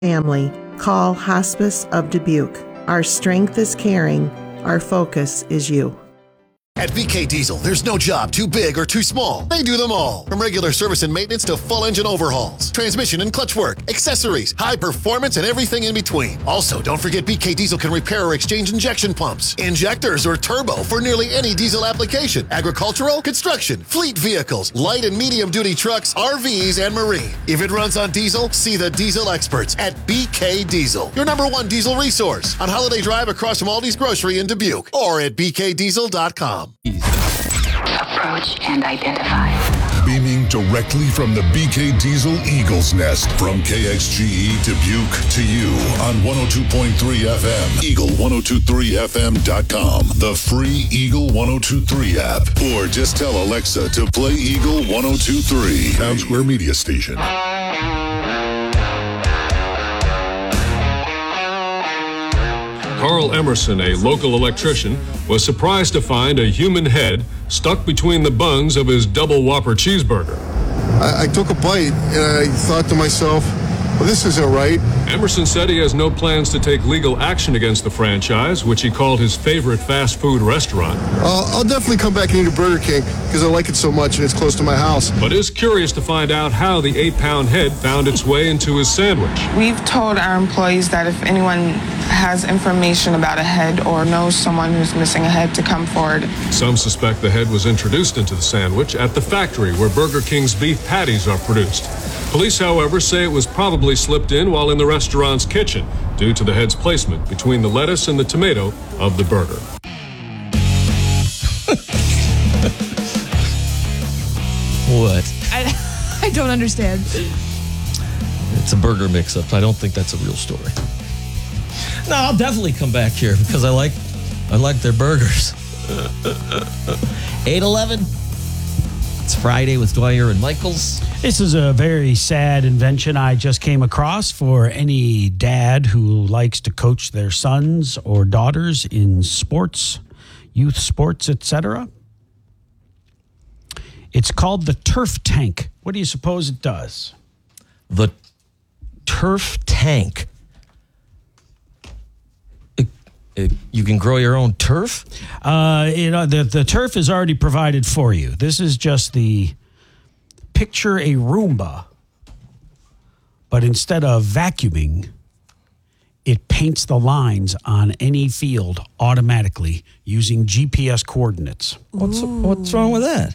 family, call Hospice of Dubuque. Our strength is caring. Our focus is you. At BK Diesel, there's no job too big or too small. They do them all. From regular service and maintenance to full engine overhauls, transmission and clutch work, accessories, high performance, and everything in between. Also, don't forget BK Diesel can repair or exchange injection pumps, injectors, or turbo for nearly any diesel application. Agricultural, construction, fleet vehicles, light and medium duty trucks, RVs, and marine. If it runs on diesel, see the diesel experts at BK Diesel. Your number one diesel resource on Holiday Drive across from Aldi's Grocery in Dubuque or at bkdiesel.com. Approach and identify. Beaming directly from the BK Diesel Eagle's Nest from KXGE Dubuque to you on 102.3 FM, Eagle1023FM.com, the free Eagle 1023 app, or just tell Alexa to play Eagle 1023, Town Square Media Station. Carl Emerson, a local electrician, was surprised to find a human head stuck between the buns of his double Whopper cheeseburger. I took a bite and I thought to myself, well, this isn't right. Emerson said he has no plans to take legal action against the franchise, which he called his favorite fast food restaurant. I'll definitely come back and eat a Burger King because I like it so much and it's close to my house. But is curious to find out how the 8-pound head found its way into his sandwich. We've told our employees that if anyone has information about a head or knows someone who's missing a head to come forward. Some suspect the head was introduced into the sandwich at the factory where Burger King's beef patties are produced. Police, however, say it was probably slipped in while in the restaurant's kitchen due to the head's placement between the lettuce and the tomato of the burger. What? I don't understand. It's a burger mix-up. I don't think that's a real story. No, I'll definitely come back here because I like their burgers. 8:11. It's Friday with Dwyer and Michaels. This is a very sad invention I just came across for any dad who likes to coach their sons or daughters in sports, youth sports, etc. It's called the Turf Tank. What do you suppose it does? The Turf Tank. You can grow your own turf? The turf is already provided for you. This is just the picture a Roomba, but instead of vacuuming, it paints the lines on any field automatically using GPS coordinates. What's wrong with that?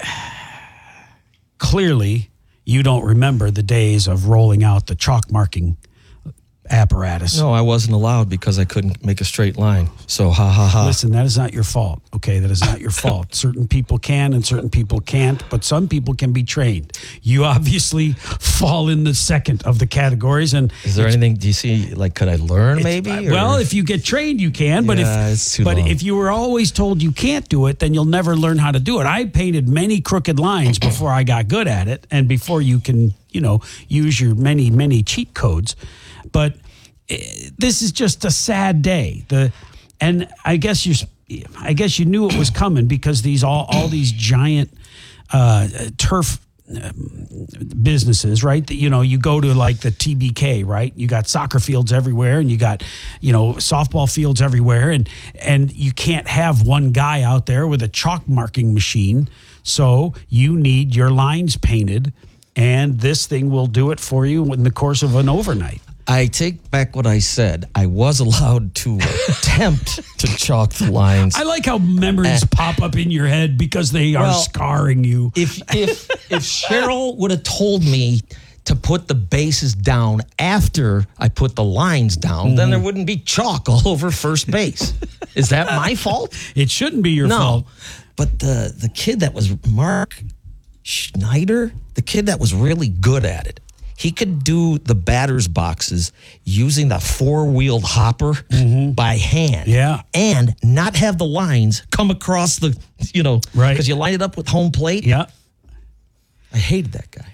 Clearly, you don't remember the days of rolling out the chalk marking apparatus. No, I wasn't allowed because I couldn't make a straight line. So, ha, ha, ha. Listen, that is not your fault, okay? That is not your fault. Certain people can and certain people can't, but some people can be trained. You obviously fall in the second of the categories. And is there anything, do you see, like, could I learn maybe? Well, if you get trained, you can. But if you were always told you can't do it, then you'll never learn how to do it. I painted many crooked lines before I got good at it and before you can, use your many, many cheat codes. But this is just a sad day. And I guess you knew it was coming because all these giant turf businesses, right? That you go to like the TBK, right? You got soccer fields everywhere, and you got softball fields everywhere, and you can't have one guy out there with a chalk marking machine. So you need your lines painted, and this thing will do it for you in the course of an overnight. I take back what I said. I was allowed to attempt to chalk the lines. I like how memories pop up in your head because they are scarring you. If Cheryl would have told me to put the bases down after I put the lines down, then there wouldn't be chalk all over first base. Is that my fault? It shouldn't be your fault. But the kid that was Mark Schneider, the kid that was really good at it, he could do the batter's boxes using the four-wheeled hopper by hand. Yeah. And not have the lines come across the, right. Because you line it up with home plate. Yeah. I hated that guy.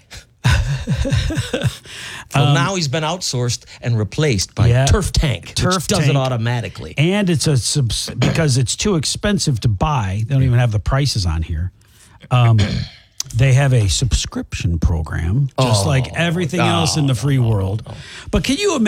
Well, now he's been outsourced and replaced by Turf Tank, which does it automatically. And it's because it's too expensive to buy. They don't even have the prices on here. They have a subscription program, just like everything else in the free world. But can you imagine?